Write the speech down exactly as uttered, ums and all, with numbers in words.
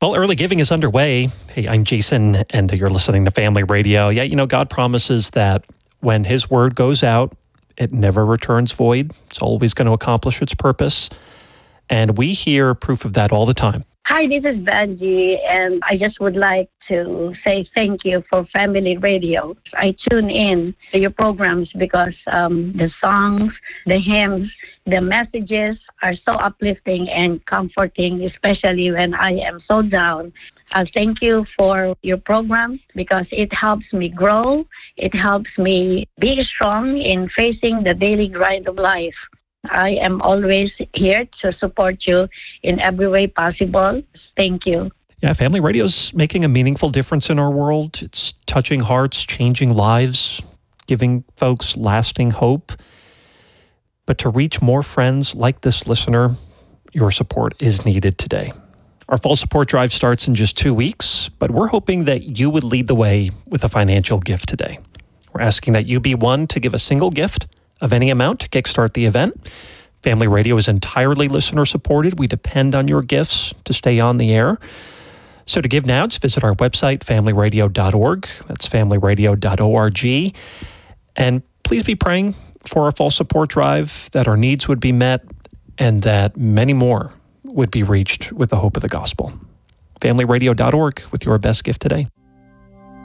Well, early giving is underway. Hey, I'm Jason, and you're listening to Family Radio. Yeah, you know, God promises that when His word goes out, it never returns void. It's always going to accomplish its purpose. And we hear proof of that all the time. Hi, this is Benji, and I just would like to say thank you for Family Radio. I tune in to your programs because um, the songs, the hymns, the messages are so uplifting and comforting, especially when I am so down. Uh, thank you for your program because it helps me grow. It helps me be strong in facing the daily grind of life. I am always here to support you in every way possible. Thank you. Yeah, Family Radio is making a meaningful difference in our world. It's touching hearts, changing lives, giving folks lasting hope. But to reach more friends like this listener, your support is needed today. Our fall support drive starts in just two weeks, but we're hoping that you would lead the way with a financial gift today. We're asking that you be one to give a single gift of any amount to kickstart the event. Family Radio is entirely listener supported. We depend on your gifts to stay on the air. So to give now, just visit our website, family radio dot org. That's family radio dot org. And please be praying for our fall support drive, that our needs would be met, and that many more would be reached with the hope of the gospel. family radio dot org with your best gift today.